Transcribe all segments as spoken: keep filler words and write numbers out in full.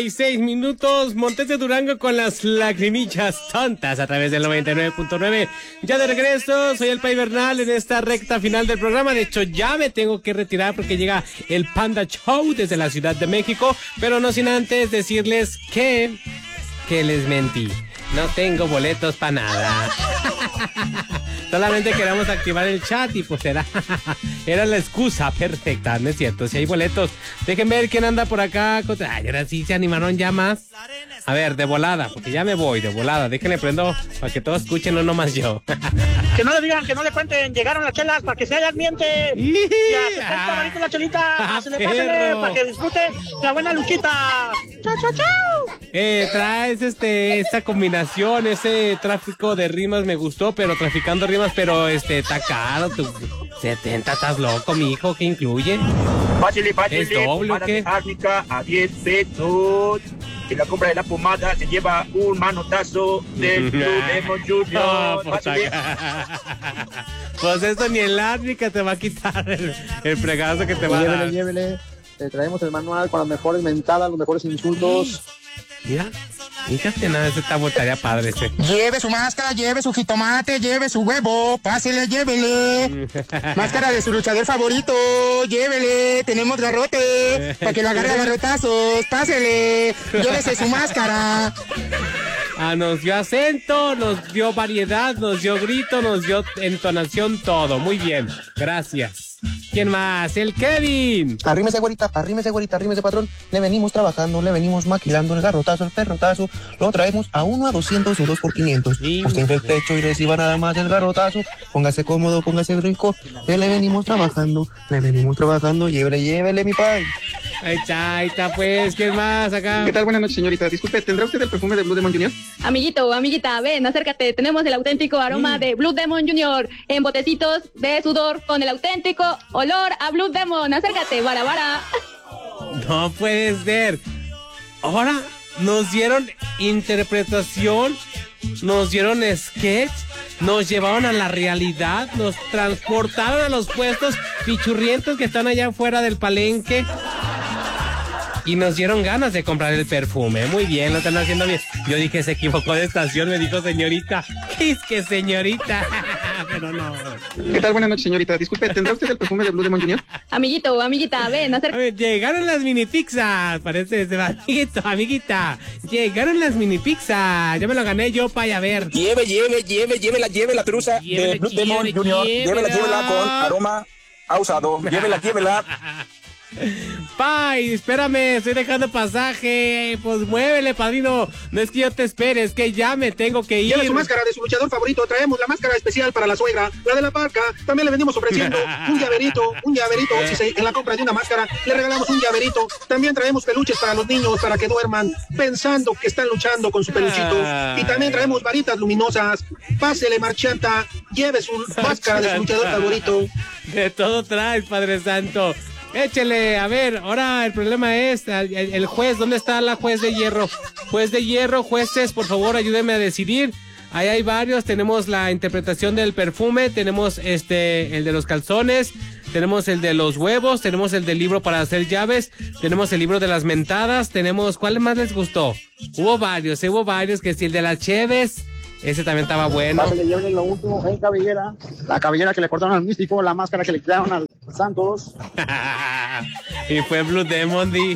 Seis minutos, Montes de Durango con las lagrimillas tontas a través del noventa y nueve punto nueve. Ya de regreso, soy el Pai Bernal en esta recta final del programa. De hecho, ya me tengo que retirar porque llega el Panda Show desde la Ciudad de México, pero no sin antes decirles que, que les mentí. No tengo boletos para nada. Solamente queremos activar el chat y pues era, era la excusa perfecta, ¿no es cierto? Si hay boletos, dejen ver quién anda por acá. Ay, ahora sí se animaron ya más. A ver, de volada, porque ya me voy, de volada. Déjenle prendo para que todos escuchen, no nomás yo. Que no le digan, que no le cuenten, llegaron las chelas para que se hayan miente. Ya, sesenta varitos la chelita, Ah, se le pásele para que disfrute la buena luchita. Chau, chau, chau. Eh, traes este, esta combinación, ese tráfico de rimas me gustó, pero traficando rimas, pero este, está caro, tu setenta, estás loco, mijo, ¿qué incluye? Fácil, fácil. ¿Es doble o qué? Árnica a diez pesos. En la compra de la pomada se lleva un manotazo del Blue Demon Junior. No, pues, pues esto ni el árnica te va a quitar el, el fregazo que te va a llévele, dar. Llévele, te traemos el manual con las mejores mentadas, los mejores insultos. Mira, fíjate nada, ese está estaría padre ese. Lleve su máscara, lleve su jitomate, lleve su huevo, pásele, llévele. Máscara de su luchador favorito, llévele, tenemos garrote, para que lo agarre a garrotazos, pásele, llévese su máscara. Ah, nos dio acento, nos dio variedad, nos dio grito, nos dio entonación, todo. Muy bien, gracias. ¿Quién más? El Kevin. Arrímese, güerita, arrímese, güerita, arrímese, patrón. Le venimos trabajando, le venimos maquilando el garrotazo, el perrotazo. Lo traemos a uno a doscientos o dos por quinientos. Sí. Usted el techo y reciba nada más el garrotazo. Póngase cómodo, póngase rico. Que le venimos trabajando, le venimos trabajando. Llévele, llévele, mi pai. Ahí está, ahí está, pues. ¿Quién más acá? ¿Qué tal? Buenas noches, señorita. Disculpe, ¿tendrá usted el perfume de Blue Demon Junior? Amiguito, amiguita, ven, acércate. Tenemos el auténtico aroma mm. de Blue Demon Junior en botecitos de sudor con el auténtico olor a Blue Demon. Acércate, vara, vara. No puede ser. Ahora nos dieron interpretación, nos dieron sketch, nos llevaron a la realidad, nos transportaron a los puestos pichurrientos que están allá afuera del palenque. Y nos dieron ganas de comprar el perfume. Muy bien, lo están haciendo bien. Yo dije, se equivocó de estación, me dijo señorita. ¿Qué es que señorita? Pero no. ¿Qué tal? Buenas noches, señorita. Disculpe, ¿tendrá usted el perfume de Blue Demon Junior? Amiguito, amiguita, ven, acércate. A ver, llegaron las mini pizzas. Parece ese amiguito, amiguita. Llegaron las mini pizzas. Ya me lo gané yo, para a ver. Lleve, lleve, lleve, lleve la, lleve la truza Llévele, de Blue lleve, Demon Junior. llévela. Llévela, llévela con aroma a usado. Llévela, llévela. Pai, espérame, estoy dejando pasaje. Pues muévele, padrino. No es que yo te espere, es que ya me tengo que ir. Lleve su máscara de su luchador favorito. Traemos la máscara especial para la suegra, la de la parca. También le venimos ofreciendo un llaverito, un llaverito. Si se, en la compra de una máscara le regalamos un llaverito. También traemos peluches para los niños para que duerman pensando que están luchando con su peluchito. Y también traemos varitas luminosas. Pásele, marchanta. Lleve su máscara de su luchador favorito. De todo traes, Padre Santo. Échele, a ver, ahora el problema es el, el juez, ¿dónde está la juez de hierro? Juez de hierro, jueces, por favor, ayúdenme a decidir. Ahí hay varios, tenemos la interpretación del perfume, tenemos este, el de los calzones, tenemos el de los huevos, tenemos el del libro para hacer llaves, tenemos el libro de las mentadas, tenemos, ¿cuál más les gustó? Hubo varios, hubo varios, que si el de las cheves, ese también estaba bueno. Pásale, llévele lo último, en cabellera. La cabellera que le cortaron al místico, la máscara que le quitaron al Santos. Y fue Blue Demon, di.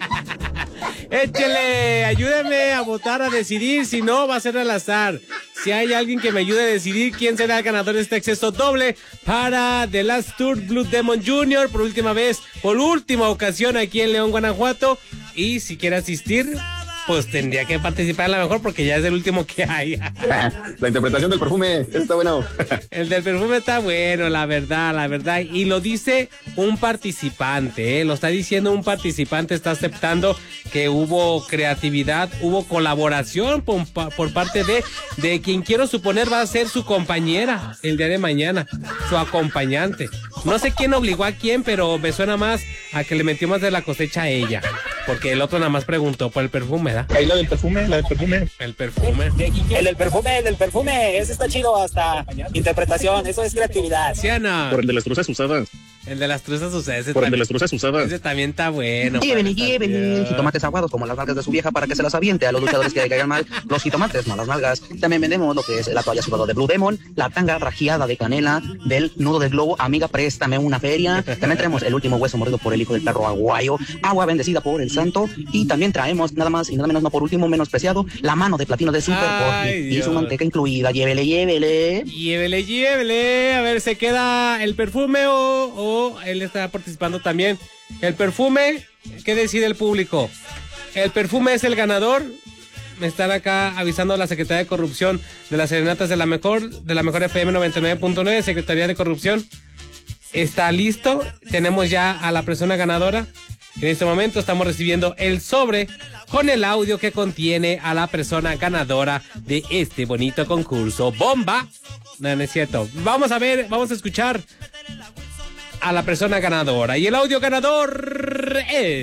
Échele, ayúdame a votar, a decidir, si no va a ser al azar. Si hay alguien que me ayude a decidir quién será el ganador de este acceso doble para The Last Tour Blue Demon Junior, por última vez, por última ocasión aquí en León, Guanajuato. Y si quiere asistir, pues tendría que participar a lo mejor porque ya es el último que hay. La interpretación del perfume está bueno. El del perfume está bueno, la verdad, la verdad. Y lo dice un participante, ¿eh? Lo está diciendo un participante, está aceptando que hubo creatividad, hubo colaboración por, por parte de, de quien quiero suponer va a ser su compañera el día de mañana, su acompañante. No sé quién obligó a quién, pero me suena más a que le metió más de la cosecha a ella. Porque el otro nada más preguntó por el perfume, ¿verdad? Ahí la del perfume, la del perfume. El perfume. El del perfume, el del perfume. Ese está chido hasta interpretación. Eso es creatividad. ¿Sí, Ana? Por el de las truzas usadas. El de las truzas usadas. Ese Por el también, de las truzas usadas. ese también está bueno. Llévenle, padre llévenle santo. jitomates aguados como las nalgas de su vieja para que se las aviente a los luchadores que le caigan mal. Los jitomates, no las nalgas. También vendemos lo que es la toalla sudada de Blue Demon, la tanga rajeada de canela del nudo del globo. Amiga, préstame una feria. También traemos el último hueso mordido por el hijo del perro aguayo, agua bendecida por el santo. Y también traemos nada más y nada menos, no por último, menospreciado, la mano de platino de Super Ay, Porky y Dios. su manteca incluida. Llévele, llévele. Llévele, llévele. A ver, ¿se queda el perfume o, o él está participando también? El perfume, ¿qué decide el público? El perfume es el ganador. Me están acá avisando la Secretaría de Corrupción de las Serenatas de la Mejor, de la Mejor F M noventa y nueve punto nueve, Secretaría de Corrupción. Está listo. Tenemos ya a la persona ganadora. En este momento estamos recibiendo el sobre con el audio que contiene a la persona ganadora de este bonito concurso. ¡Bomba! No, no es cierto. Vamos a ver, vamos a escuchar a la persona ganadora. Y el audio ganador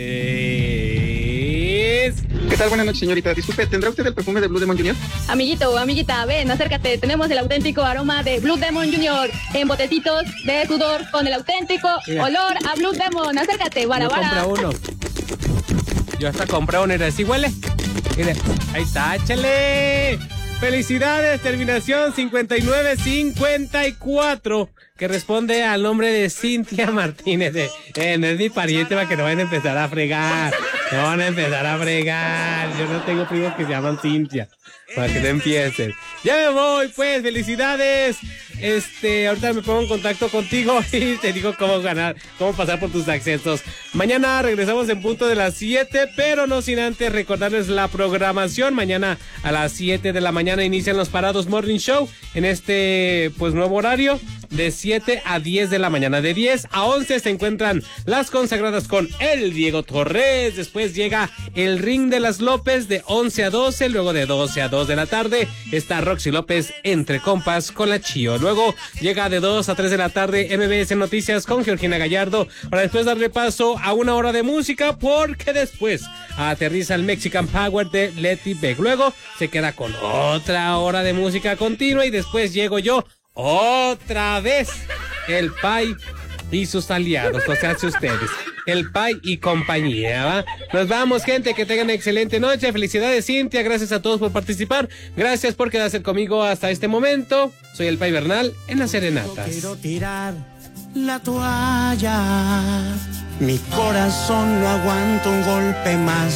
es... ¿Qué tal? Buenas noches, señorita. Disculpe, ¿tendrá usted el perfume de Blue Demon junior? Amiguito, amiguita, ven, acércate. Tenemos el auténtico aroma de Blue Demon junior en botecitos de sudor con el auténtico Mira. olor a Blue Demon. Acércate, bara, Yo compré bara. uno. Yo hasta compré uno. Mira, ¿sí huele? Mire, ahí está, échale. Felicidades, terminación cincuenta y nueve cincuenta y cuatro, que responde al nombre de Cintia Martínez. De, eh, no es mi pariente para que no vayan a empezar a fregar. No van a empezar a fregar. Yo no tengo primos que se llaman Cintia. Para que no empiecen. Ya me voy, pues, felicidades. Este, ahorita me pongo en contacto contigo y te digo cómo ganar, cómo pasar por tus accesos. Mañana regresamos en punto de las siete, pero no sin antes recordarles la programación. Mañana a las siete de la mañana inician los Parados Morning Show en este, pues, nuevo horario de siete a diez de la mañana. De diez a once se encuentran las consagradas con el Diego Torres. Después llega el Ring de las López de once a doce. Luego de doce a dos de la tarde está Roxy López entre compas con la Chío. Luego llega de dos a tres de la tarde M B S Noticias con Georgina Gallardo, para después darle paso a una hora de música, porque después aterriza el Mexican Power de Letty Beck. Luego se queda con otra hora de música continua y después llego yo otra vez, el Pai y sus aliados, o sea, ustedes, el Pai y compañía, ¿va? Nos vamos, gente, que tengan excelente noche. Felicidades, Cintia, gracias a todos por participar, gracias por quedarse conmigo hasta este momento. Soy el Pai Bernal en las Serenatas. Quiero tirar la toalla, mi corazón no aguanta un golpe más.